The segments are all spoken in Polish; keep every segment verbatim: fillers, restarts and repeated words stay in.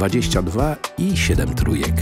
dwadzieścia dwa i siedem trójek.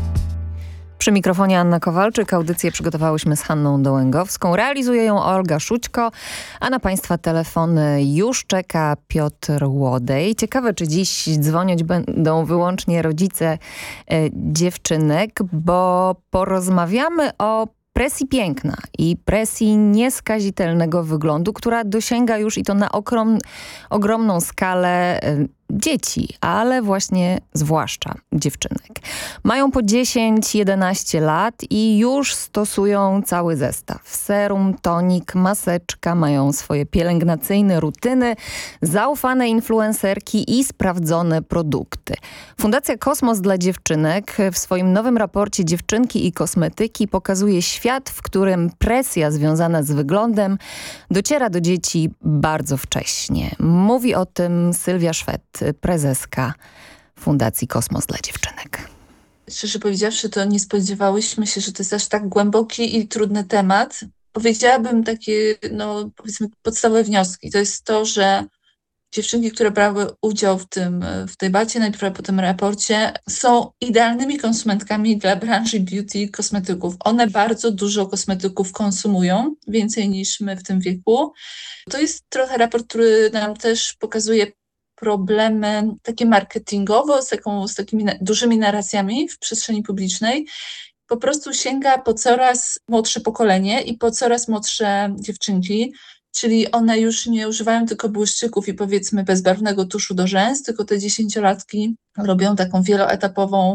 Przy mikrofonie Anna Kowalczyk. Audycję przygotowałyśmy z Hanną Dołęgowską. Realizuje ją Olga Szućko, a na Państwa telefony już czeka Piotr Łodej. Ciekawe, czy dziś dzwonić będą wyłącznie rodzice e, dziewczynek, bo porozmawiamy o presji piękna i presji nieskazitelnego wyglądu, która dosięga już i to na okrom, ogromną skalę e, dzieci, ale właśnie zwłaszcza dziewczynek. Mają po dziesięć jedenaście lat i już stosują cały zestaw. Serum, tonik, maseczka, mają swoje pielęgnacyjne rutyny, zaufane influencerki i sprawdzone produkty. Fundacja Kosmos dla Dziewczynek w swoim nowym raporcie Dziewczynki i kosmetyki pokazuje świat, w którym presja związana z wyglądem dociera do dzieci bardzo wcześnie. Mówi o tym Sylwia Szwed, prezeska Fundacji Kosmos dla Dziewczynek. Szczerze powiedziawszy, to nie spodziewałyśmy się, że to jest aż tak głęboki i trudny temat. Powiedziałabym takie, no powiedzmy, podstawowe wnioski. To jest to, że dziewczynki, które brały udział w tym, w debacie, najpierw po tym raporcie, są idealnymi konsumentkami dla branży beauty i kosmetyków. One bardzo dużo kosmetyków konsumują, więcej niż my w tym wieku. To jest trochę raport, który nam też pokazuje problemy takie marketingowo, z, taką, z takimi na, dużymi narracjami w przestrzeni publicznej. Po prostu sięga po coraz młodsze pokolenie i po coraz młodsze dziewczynki, czyli one już nie używają tylko błyszczyków i powiedzmy bezbarwnego tuszu do rzęs, tylko te dziesięciolatki robią taką wieloetapową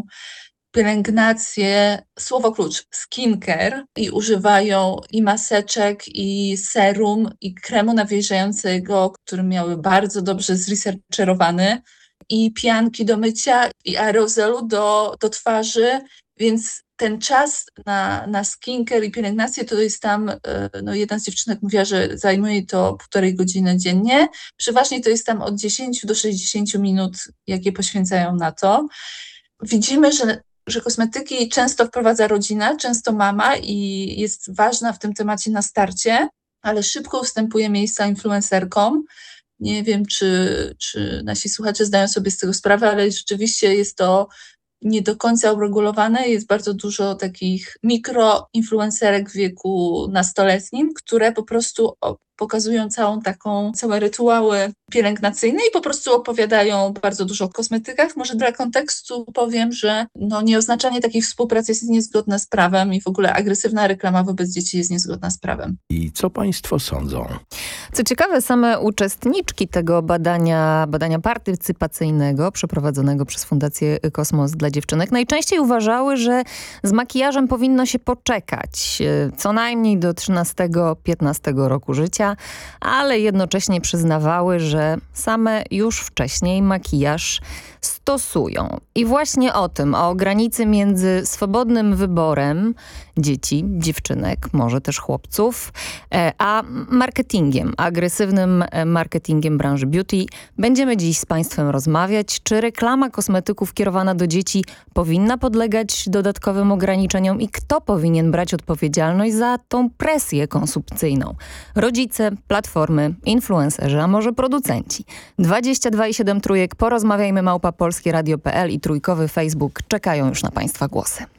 pielęgnację, słowo klucz, skincare, i używają i maseczek, i serum, i kremu nawilżającego, który miały bardzo dobrze zresearcherowany, i pianki do mycia, i aerozolu do, do twarzy, więc ten czas na, na skincare i pielęgnację to jest tam, no jedna z dziewczynek mówiła, że zajmuje to półtorej godziny dziennie. Przeważnie to jest tam od dziesięć do sześćdziesięciu minut, jakie poświęcają na to. Widzimy, że że kosmetyki często wprowadza rodzina, często mama i jest ważna w tym temacie na starcie, ale szybko ustępuje miejsca influencerkom. Nie wiem, czy, czy nasi słuchacze zdają sobie z tego sprawę, ale rzeczywiście jest to nie do końca uregulowane. Jest bardzo dużo takich mikroinfluencerek w wieku nastoletnim, które po prostu pokazują całą taką, całe rytuały pielęgnacyjne i po prostu opowiadają bardzo dużo o kosmetykach. Może dla kontekstu powiem, że no, nieoznaczanie takiej współpracy jest niezgodne z prawem i w ogóle agresywna reklama wobec dzieci jest niezgodna z prawem. I co państwo sądzą? Co ciekawe, same uczestniczki tego badania, badania partycypacyjnego przeprowadzonego przez Fundację Kosmos dla Dziewczynek najczęściej uważały, że z makijażem powinno się poczekać co najmniej do trzynastego piętnastego roku życia, ale jednocześnie przyznawały, że same już wcześniej makijaż stosują. I właśnie o tym, o granicy między swobodnym wyborem dzieci, dziewczynek, może też chłopców, a marketingiem, agresywnym marketingiem branży beauty, będziemy dziś z Państwem rozmawiać. Czy reklama kosmetyków kierowana do dzieci powinna podlegać dodatkowym ograniczeniom i kto powinien brać odpowiedzialność za tą presję konsumpcyjną? Rodzice, platformy, influencerzy, a może producenci. dwadzieścia dwa i siedem trójek, porozmawiajmy małpa polskie radio kropka p l i trójkowy Facebook czekają już na Państwa głosy.